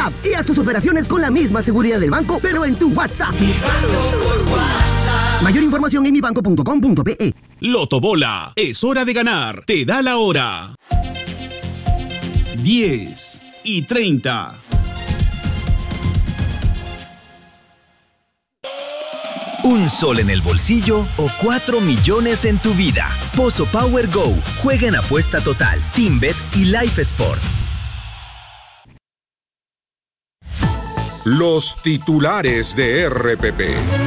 app y haz tus operaciones con la misma seguridad del banco, pero en tu WhatsApp. Mi banco por WhatsApp. Mayor información en mibanco.com.pe. Lotobola, es hora de ganar. Te da la hora. 10:30. ¿Un sol en el bolsillo o 4 millones en tu vida? Pozo Power Go. Juega en apuesta total, TeamBet y Life Sport. Los titulares de RPP.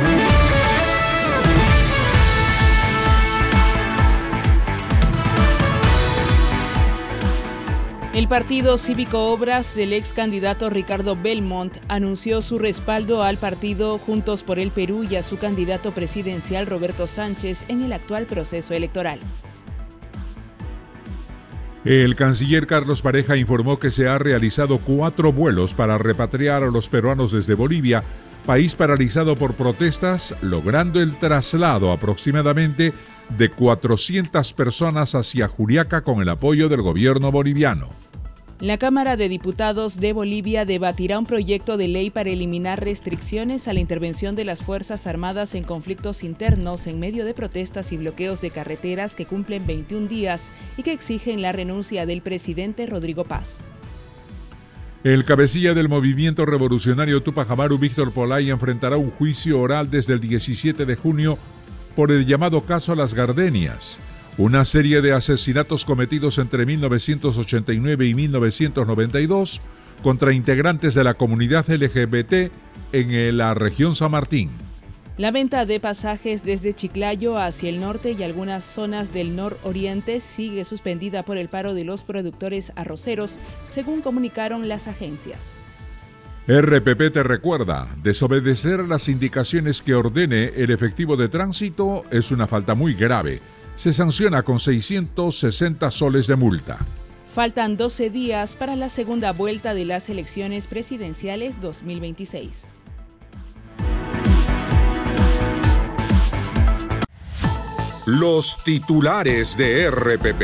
El Partido Cívico Obras del ex candidato Ricardo Belmont anunció su respaldo al partido Juntos por el Perú y a su candidato presidencial Roberto Sánchez en el actual proceso electoral. El canciller Carlos Pareja informó que se ha realizado 4 vuelos para repatriar a los peruanos desde Bolivia, país paralizado por protestas, logrando el traslado aproximadamente de 400 personas hacia Juliaca con el apoyo del gobierno boliviano. La Cámara de Diputados de Bolivia debatirá un proyecto de ley para eliminar restricciones a la intervención de las Fuerzas Armadas en conflictos internos en medio de protestas y bloqueos de carreteras que cumplen 21 días y que exigen la renuncia del presidente Rodrigo Paz. El cabecilla del movimiento revolucionario Tupac Amaru, Víctor Polay, enfrentará un juicio oral desde el 17 de junio por el llamado caso Las Gardenias, una serie de asesinatos cometidos entre 1989 y 1992 contra integrantes de la comunidad LGBT en la región San Martín. La venta de pasajes desde Chiclayo hacia el norte y algunas zonas del nororiente sigue suspendida por el paro de los productores arroceros, según comunicaron las agencias. RPP te recuerda, desobedecer las indicaciones que ordene el efectivo de tránsito es una falta muy grave. Se sanciona con 660 soles de multa. Faltan 12 días para la segunda vuelta de las elecciones presidenciales 2026. Los titulares de RPP.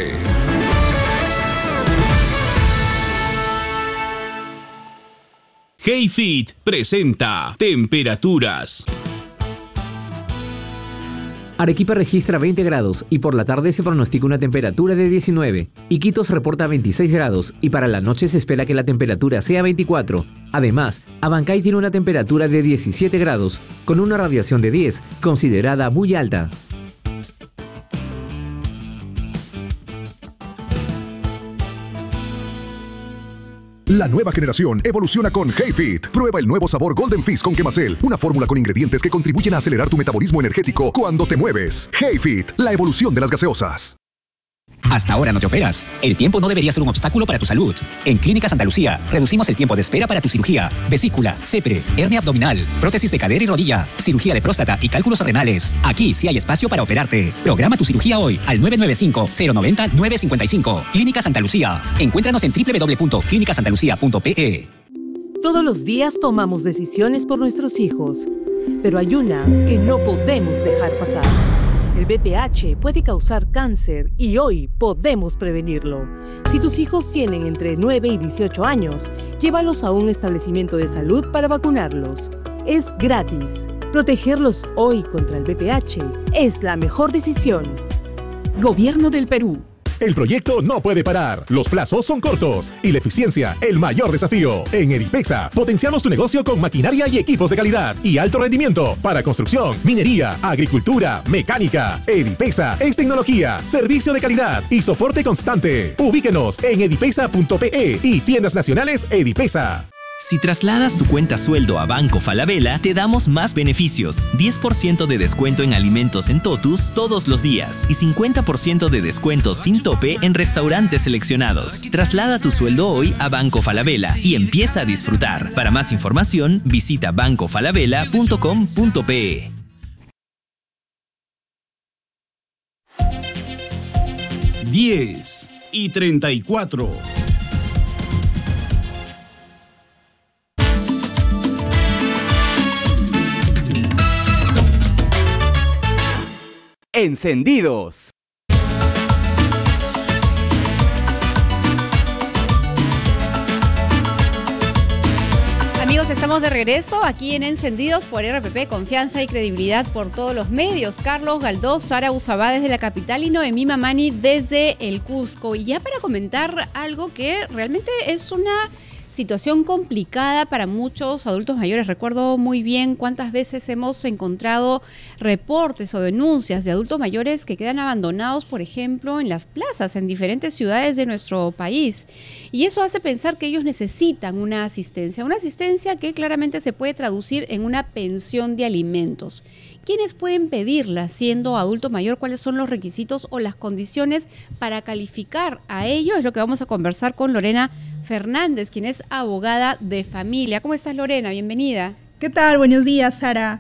HeyFit presenta temperaturas. Arequipa registra 20 grados y por la tarde se pronostica una temperatura de 19. Iquitos reporta 26 grados y para la noche se espera que la temperatura sea 24. Además, Abancay tiene una temperatura de 17 grados con una radiación de 10, considerada muy alta. La nueva generación evoluciona con HeyFit. Prueba el nuevo sabor Golden Fizz con Quemacel, una fórmula con ingredientes que contribuyen a acelerar tu metabolismo energético cuando te mueves. HeyFit, la evolución de las gaseosas. Hasta ahora no te operas. El tiempo no debería ser un obstáculo para tu salud. En Clínica Santa Lucía, reducimos el tiempo de espera para tu cirugía, vesícula, CEPRE, hernia abdominal, prótesis de cadera y rodilla, cirugía de próstata y cálculos renales. Aquí sí hay espacio para operarte. Programa tu cirugía hoy al 995-090-955. Clínica Santa Lucía. Encuéntranos en www.clinicasantalucia.pe. Todos los días tomamos decisiones por nuestros hijos, pero hay una que no podemos dejar pasar. El VPH puede causar cáncer y hoy podemos prevenirlo. Si tus hijos tienen entre 9 y 18 años, llévalos a un establecimiento de salud para vacunarlos. Es gratis. Protegerlos hoy contra el VPH es la mejor decisión. Gobierno del Perú. El proyecto no puede parar, los plazos son cortos y la eficiencia el mayor desafío. En Edipexa potenciamos tu negocio con maquinaria y equipos de calidad y alto rendimiento para construcción, minería, agricultura, mecánica. Edipexa es tecnología, servicio de calidad y soporte constante. Ubíquenos en edipexa.pe y tiendas nacionales Edipexa. Si trasladas tu cuenta sueldo a Banco Falabella, te damos más beneficios. 10% de descuento en alimentos en Totus todos los días y 50% de descuento sin tope en restaurantes seleccionados. Traslada tu sueldo hoy a Banco Falabella y empieza a disfrutar. Para más información, visita bancofalabella.com.pe. 10:34. Encendidos. Amigos, estamos de regreso aquí en Encendidos por RPP, confianza y credibilidad por todos los medios. Carlos Galdós, Sara Usabá desde la capital y Noemí Mamani desde el Cusco. Y ya para comentar algo que realmente es una situación complicada para muchos adultos mayores. Recuerdo muy bien cuántas veces hemos encontrado reportes o denuncias de adultos mayores que quedan abandonados, por ejemplo, en las plazas, en diferentes ciudades de nuestro país. Y eso hace pensar que ellos necesitan una asistencia que claramente se puede traducir en una pensión de alimentos. ¿Quiénes pueden pedirla siendo adulto mayor? ¿Cuáles son los requisitos o las condiciones para calificar a ello? Es lo que vamos a conversar con Lorena Fernández, quien es abogada de familia. ¿Cómo estás, Lorena? Bienvenida. ¿Qué tal? Buenos días, Sara.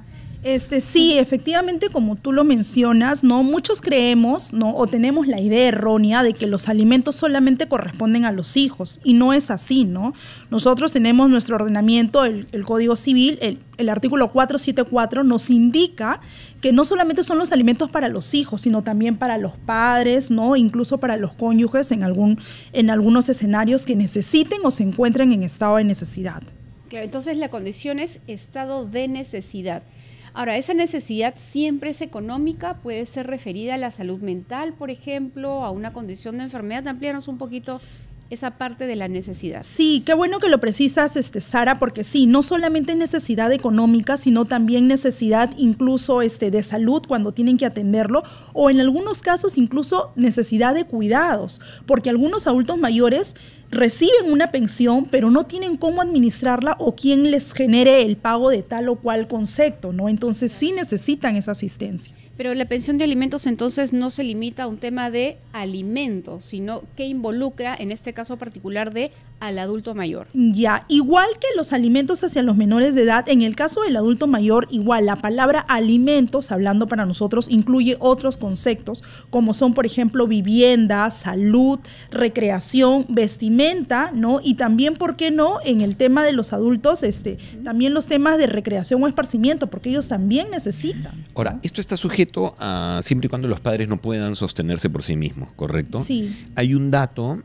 Sí, efectivamente, como tú lo mencionas, ¿no? Muchos creemos, ¿no? O tenemos la idea errónea de que los alimentos solamente corresponden a los hijos, y no es así, ¿no? Nosotros tenemos nuestro ordenamiento, el Código Civil, el artículo 474 nos indica que no solamente son los alimentos para los hijos, sino también para los padres, ¿no? Incluso para los cónyuges en algunos escenarios que necesiten o se encuentren en estado de necesidad. Claro, entonces la condición es estado de necesidad. Ahora, esa necesidad siempre es económica, puede ser referida a la salud mental, por ejemplo, a una condición de enfermedad. Amplíanos un poquito esa parte de la necesidad. Sí, qué bueno que lo precisas, Sara, porque sí, no solamente necesidad económica, sino también necesidad incluso de salud cuando tienen que atenderlo, o en algunos casos incluso necesidad de cuidados, porque algunos adultos mayores reciben una pensión, pero no tienen cómo administrarla o quién les genere el pago de tal o cual concepto, ¿no? Entonces sí necesitan esa asistencia. Pero la pensión de alimentos entonces no se limita a un tema de alimentos, sino que involucra, en este caso particular, al adulto mayor. Ya, igual que los alimentos hacia los menores de edad, en el caso del adulto mayor, igual la palabra alimentos, hablando para nosotros, incluye otros conceptos, como son, por ejemplo, vivienda, salud, recreación, vestimenta, ¿no? Y también, ¿por qué no?, en el tema de los adultos, también los temas de recreación o esparcimiento, porque ellos también necesitan, ¿no? Ahora, esto está sujeto a siempre y cuando los padres no puedan sostenerse por sí mismos, ¿correcto? Sí. Hay un dato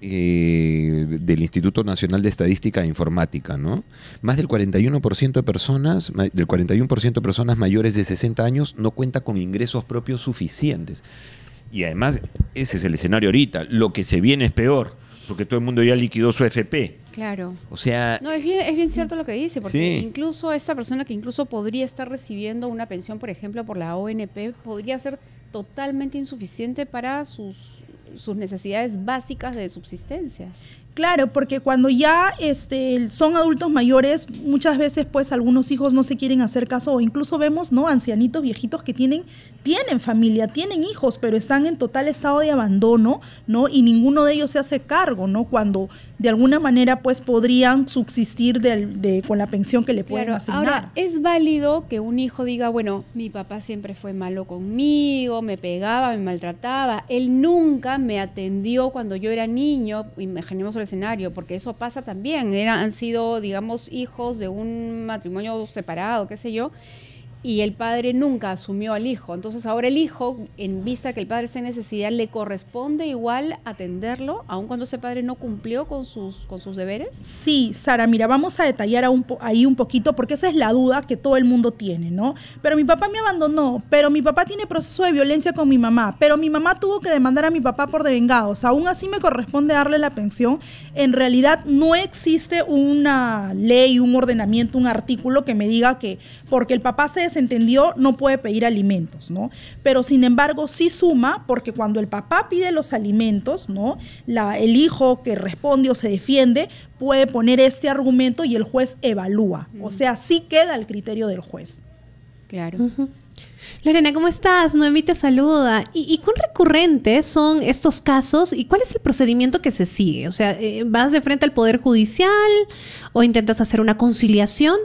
del Instituto Nacional de Estadística e Informática, ¿no? Más del 41% de personas mayores de 60 años no cuenta con ingresos propios suficientes. Y además, ese es el escenario ahorita. Lo que se viene es peor, porque todo el mundo ya liquidó su FP. Claro. O sea... No, es bien cierto lo que dice, porque sí, incluso esta persona que incluso podría estar recibiendo una pensión, por ejemplo, por la ONP, podría ser totalmente insuficiente para sus necesidades básicas de subsistencia. Claro, porque cuando ya son adultos mayores, muchas veces pues algunos hijos no se quieren hacer caso, o incluso vemos, ¿no?, ancianitos viejitos que tienen familia, tienen hijos, pero están en total estado de abandono, ¿no? Y ninguno de ellos se hace cargo, ¿no? Cuando de alguna manera pues podrían subsistir con la pensión que le pueden asignar. Ahora, es válido que un hijo diga, bueno, mi papá siempre fue malo conmigo, me pegaba, me maltrataba, él nunca me atendió cuando yo era niño, imaginemos el escenario, porque eso pasa también, han sido, digamos, hijos de un matrimonio separado, qué sé yo, y el padre nunca asumió al hijo. Entonces ahora el hijo, en vista que el padre está en necesidad, le corresponde igual atenderlo, aun cuando ese padre no cumplió con sus deberes. Sí, Sara, mira, vamos a detallar ahí un poquito, porque esa es la duda que todo el mundo tiene, ¿no? Pero mi papá me abandonó, pero mi papá tiene proceso de violencia con mi mamá, pero mi mamá tuvo que demandar a mi papá por devengados, aún así me corresponde darle la pensión. En realidad no existe una ley, un ordenamiento, un artículo que me diga que porque el papá se desentendió no puede pedir alimentos, ¿no? Pero sin embargo sí suma, porque cuando el papá pide los alimentos, ¿no?, el hijo que responde o se defiende puede poner este argumento y el juez evalúa. O sea, sí queda el criterio del juez. Claro. Lorena, ¿cómo estás? Noemí te saluda. ¿Y cuán recurrentes son estos casos y cuál es el procedimiento que se sigue? O sea, ¿vas de frente al Poder Judicial o intentas hacer una conciliación?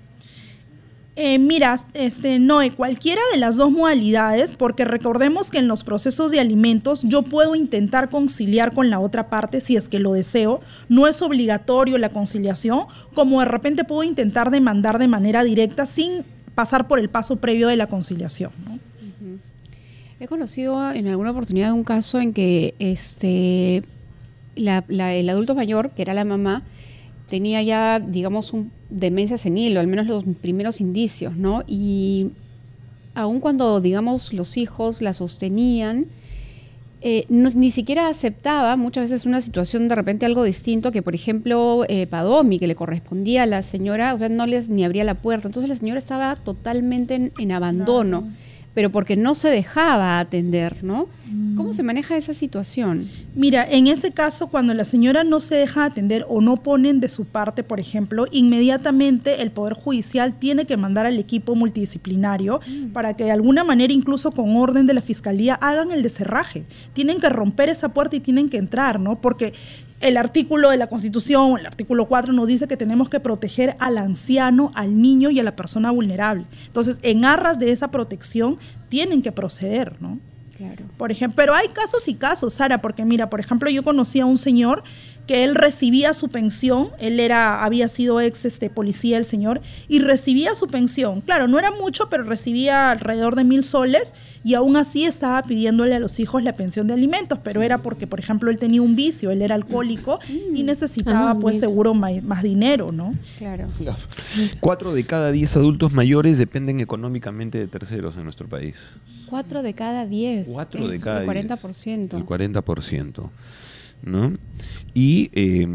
Mira, no, cualquiera de las dos modalidades, porque recordemos que en los procesos de alimentos yo puedo intentar conciliar con la otra parte si es que lo deseo. No es obligatorio la conciliación, como de repente puedo intentar demandar de manera directa sin pasar por el paso previo de la conciliación, ¿no? Uh-huh. He conocido en alguna oportunidad un caso en que el adulto mayor, que era la mamá, tenía ya, digamos, demencia senil, o al menos los primeros indicios, ¿no? Y aun cuando, digamos, los hijos la sostenían, ni siquiera aceptaba muchas veces una situación de repente algo distinto, que por ejemplo Padomi, que le correspondía a la señora, o sea, no les ni abría la puerta. Entonces la señora estaba totalmente en abandono, pero porque no se dejaba atender, ¿no? ¿Cómo se maneja esa situación? Mira, en ese caso, cuando la señora no se deja atender o no ponen de su parte, por ejemplo, inmediatamente el Poder Judicial tiene que mandar al equipo multidisciplinario para que de alguna manera, incluso con orden de la Fiscalía, hagan el descerraje. Tienen que romper esa puerta y tienen que entrar, ¿no? Porque el artículo de la Constitución, el artículo 4, nos dice que tenemos que proteger al anciano, al niño y a la persona vulnerable. Entonces, en aras de esa protección, tienen que proceder, ¿no? Claro. Por ejemplo, pero hay casos y casos, Sara, porque mira, por ejemplo, yo conocí a un señor que él recibía su pensión, él había sido ex policía el señor, y recibía su pensión. Claro, no era mucho, pero recibía alrededor de 1,000 soles, y aún así estaba pidiéndole a los hijos la pensión de alimentos, pero era porque, por ejemplo, él tenía un vicio, él era alcohólico y necesitaba, pues, seguro más dinero, ¿no? Claro. 4 de cada 10 adultos mayores dependen económicamente de terceros en nuestro país. 4 de cada 10. 4 de cada 10. El 40%. El 40%. ¿No? Y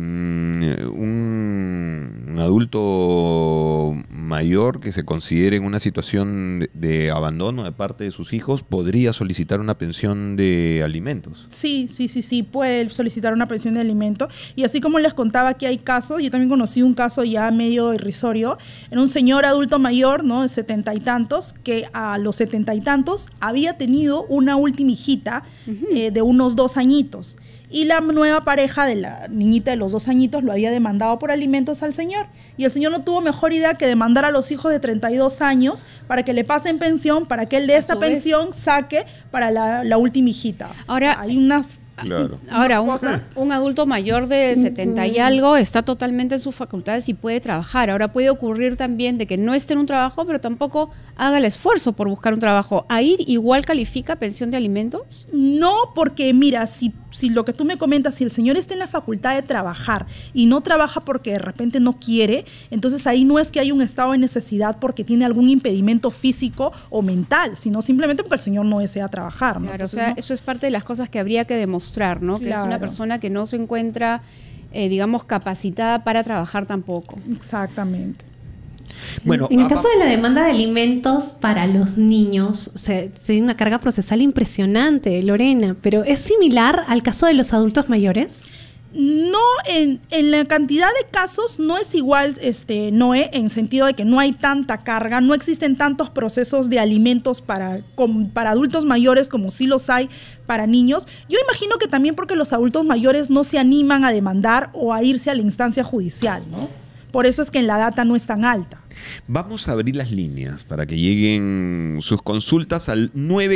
un adulto mayor que se considere en una situación de abandono de parte de sus hijos podría solicitar una pensión de alimentos. Sí, puede solicitar una pensión de alimentos. Y así como les contaba que hay casos, yo también conocí un caso ya medio irrisorio, en un señor adulto mayor, ¿no?, de 70 y tantos, que a los 70 y tantos había tenido una última hijita de unos 2 añitos. Y la nueva pareja de la niñita de los 2 añitos lo había demandado por alimentos al señor. Y el señor no tuvo mejor idea que demandar a los hijos de 32 años para que le pasen pensión, para que él de esta pensión saque para la última hijita. Ahora, o sea, hay unas... Claro. Ahora, un adulto mayor de 70 y algo está totalmente en sus facultades y puede trabajar. Ahora, puede ocurrir también de que no esté en un trabajo, pero tampoco haga el esfuerzo por buscar un trabajo. ¿Ahí igual califica pensión de alimentos? No, porque mira, si lo que tú me comentas, si el señor está en la facultad de trabajar y no trabaja porque de repente no quiere, entonces ahí no es que hay un estado de necesidad porque tiene algún impedimento físico o mental, sino simplemente porque el señor no desea trabajar, ¿no? Claro, Entonces, o sea, ¿no? eso es parte de las cosas que habría que demostrar, ¿no? Que Claro. es una persona que no se encuentra, digamos, capacitada para trabajar tampoco. Exactamente. Bueno, en el caso de la demanda de alimentos para los niños, o sea, tiene una carga procesal impresionante, Lorena, pero ¿es similar al caso de los adultos mayores? No, en la cantidad de casos no es igual, Noé, en sentido de que no hay tanta carga, no existen tantos procesos de alimentos para adultos mayores como sí los hay para niños. Yo imagino que también porque los adultos mayores no se animan a demandar o a irse a la instancia judicial, ¿no? Por eso es que en la data no es tan alta. Vamos a abrir las líneas para que lleguen sus consultas al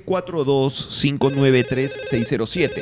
942-593-607.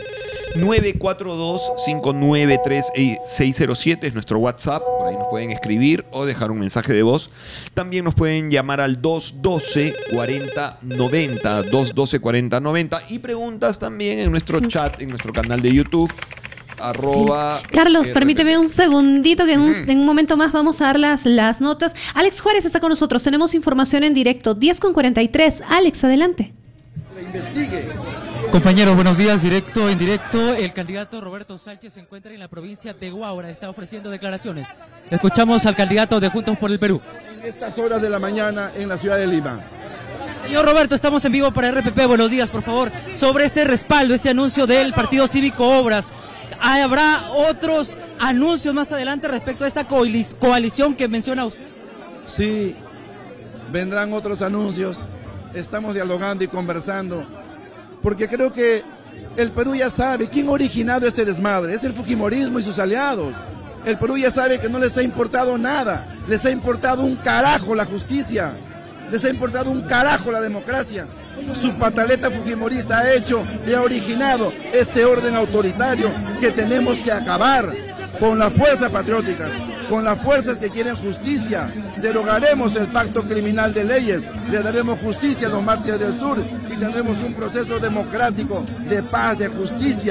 942-593-607 es nuestro WhatsApp, por ahí nos pueden escribir o dejar un mensaje de voz. También nos pueden llamar al 212-4090, 212-4090 y preguntas también en nuestro chat, en nuestro canal de YouTube. @ Carlos, permíteme un segundito que en un momento más vamos a dar las notas. Alex Juárez está con nosotros, tenemos información en directo, 10:43. Alex, adelante. Compañeros, buenos días, directo, en directo. El candidato Roberto Sánchez se encuentra en la provincia de Huaura, está ofreciendo declaraciones. Escuchamos al candidato de Juntos por el Perú. En estas horas de la mañana en la ciudad de Lima. Señor Roberto, estamos en vivo para RPP, buenos días, por favor. Sobre este respaldo, este anuncio del Partido Cívico Obras, ¿habrá otros anuncios más adelante respecto a esta coalición que menciona usted? Sí, vendrán otros anuncios. Estamos dialogando y conversando. Porque creo que el Perú ya sabe quién ha originado este desmadre. Es el fujimorismo y sus aliados. El Perú ya sabe que no les ha importado nada. Les ha importado un carajo la justicia. Les ha importado un carajo la democracia. Su pataleta fujimorista ha hecho y ha originado este orden autoritario que tenemos que acabar con las fuerzas patrióticas, con las fuerzas que quieren justicia. Derogaremos el pacto criminal de leyes, le daremos justicia a los mártires del sur y tendremos un proceso democrático de paz, de justicia,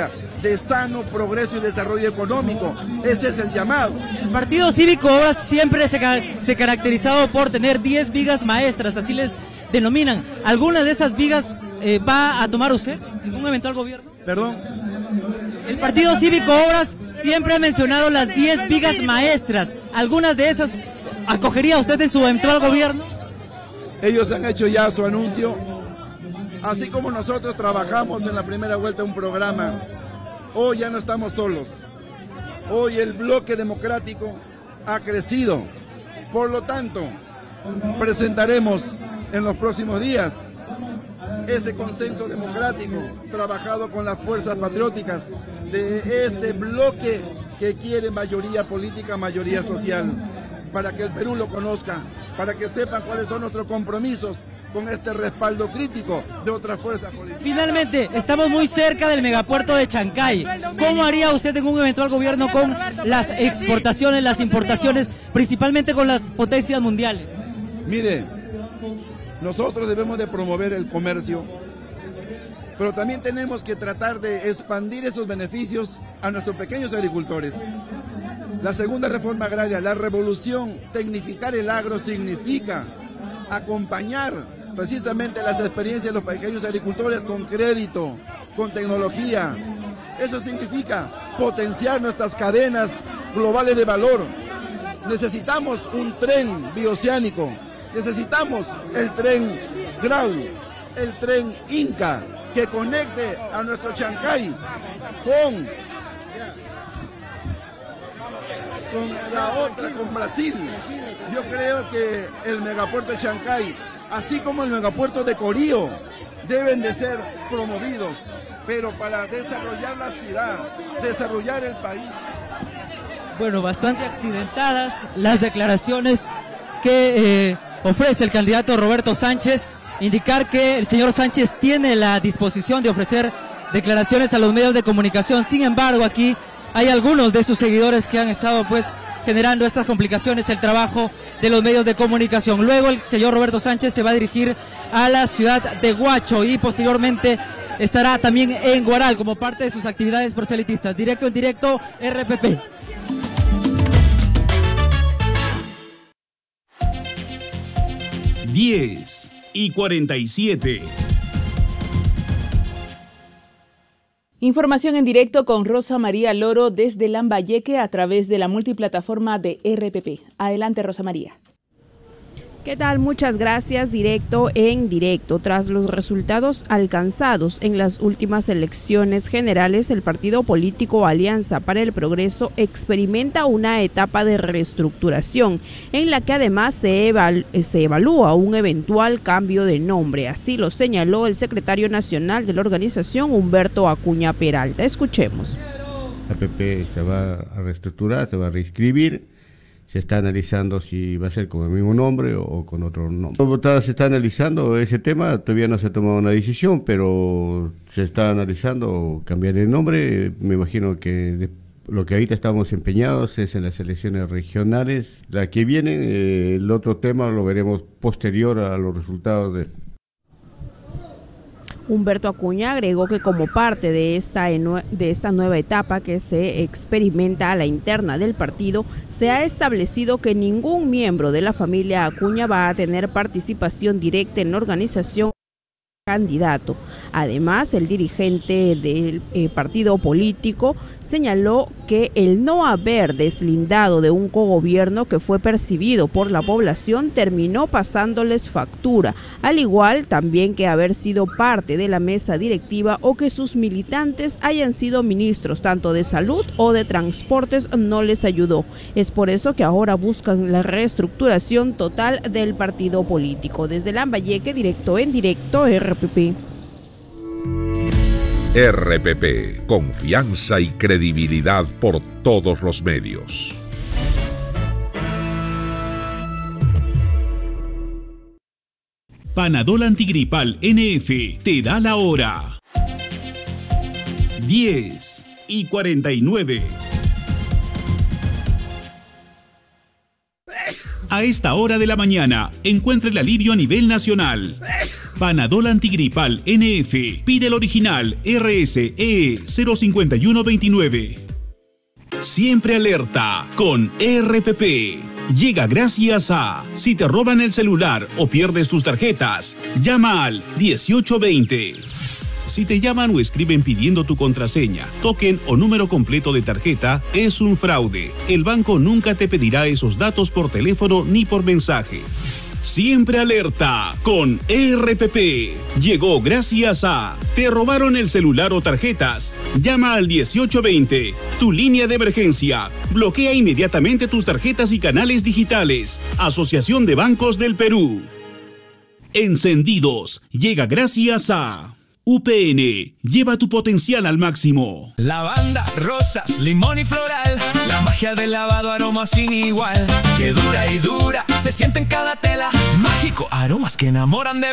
de sano progreso y desarrollo económico. Ese es el llamado. El Partido Cívico Obras siempre se ha caracterizado por tener 10 vigas maestras, así les denominan. ¿Alguna de esas vigas va a tomar usted en un eventual gobierno? Perdón. El Partido Cívico Obras siempre ha mencionado las 10 vigas maestras. ¿Algunas de esas acogería usted en su eventual gobierno? Ellos han hecho ya su anuncio. Así como nosotros trabajamos en la primera vuelta de un programa, hoy ya no estamos solos. Hoy el bloque democrático ha crecido. Por lo tanto, presentaremos en los próximos días ese consenso democrático trabajado con las fuerzas patrióticas de este bloque que quiere mayoría política, mayoría social, para que el Perú lo conozca, para que sepan cuáles son nuestros compromisos con este respaldo crítico de otras fuerzas políticas. Finalmente, estamos muy cerca del megapuerto de Chancay. ¿Cómo haría usted en un eventual gobierno con las exportaciones, las importaciones, principalmente con las potencias mundiales? Mire, nosotros debemos de promover el comercio, pero también tenemos que tratar de expandir esos beneficios a nuestros pequeños agricultores. La segunda reforma agraria, la revolución, tecnificar el agro significa acompañar precisamente las experiencias de los pequeños agricultores con crédito, con tecnología. Eso significa potenciar nuestras cadenas globales de valor. Necesitamos un tren bioceánico, necesitamos el tren Grau, el tren Inca, que conecte a nuestro Chancay con la otra, con Brasil. Yo creo que el megapuerto de Chancay, así como el megapuerto de Corío, deben de ser promovidos, pero para desarrollar la ciudad, desarrollar el país. Bueno, bastante accidentadas las declaraciones que ofrece el candidato Roberto Sánchez. Indicar que el señor Sánchez tiene la disposición de ofrecer declaraciones a los medios de comunicación. Sin embargo, aquí hay algunos de sus seguidores que han estado pues generando estas complicaciones, el trabajo de los medios de comunicación. Luego el señor Roberto Sánchez se va a dirigir a la ciudad de Huacho y posteriormente estará también en Guaral como parte de sus actividades proselitistas. Directo en directo, RPP. y 47. Información en directo con Rosa María Loro desde Lambayeque a través de la multiplataforma de RPP. Adelante, Rosa María. ¿Qué tal? Muchas gracias. Directo en directo. Tras los resultados alcanzados en las últimas elecciones generales, el partido político Alianza para el Progreso experimenta una etapa de reestructuración en la que además se evalúa un eventual cambio de nombre. Así lo señaló el secretario nacional de la organización, Humberto Acuña Peralta. Escuchemos. La PP se va a reestructurar, se va a reescribir. Se está analizando si va a ser con el mismo nombre o con otro nombre. Se está analizando ese tema, todavía no se ha tomado una decisión, pero se está analizando cambiar el nombre. Me imagino que lo que ahorita estamos empeñados es en las elecciones regionales. La que viene, el otro tema lo veremos posterior a los resultados de... Humberto Acuña agregó que como parte de esta nueva etapa que se experimenta a la interna del partido, se ha establecido que ningún miembro de la familia Acuña va a tener participación directa en la organización candidato. Además, el dirigente del partido político señaló que el no haber deslindado de un cogobierno que fue percibido por la población terminó pasándoles factura, al igual también que haber sido parte de la mesa directiva o que sus militantes hayan sido ministros tanto de salud o de transportes no les ayudó. Es por eso que ahora buscan la reestructuración total del partido político. Desde Lambayeque, directo en directo, RPP. RPP, confianza y credibilidad por todos los medios. Panadol Antigripal NF te da la hora. 10:49. A esta hora de la mañana, encuentra el alivio a nivel nacional. Panadol antigripal NF. Pide el original RSE 05129. Siempre alerta con RPP. Llega gracias a: si te roban el celular o pierdes tus tarjetas, llama al 1820. Si te llaman o escriben pidiendo tu contraseña, token o número completo de tarjeta, es un fraude. El banco nunca te pedirá esos datos por teléfono ni por mensaje. Siempre alerta con RPP. Llegó gracias a: ¿te robaron el celular o tarjetas? Llama al 1820, tu línea de emergencia. Bloquea inmediatamente tus tarjetas y canales digitales. Asociación de Bancos del Perú. Encendidos. Llega gracias a UPN. Lleva tu potencial al máximo. Lavanda, rosas, limón y floral. La magia del lavado, aroma sin igual. Que dura y dura, se siente en cada tela. Mágico, aromas que enamoran de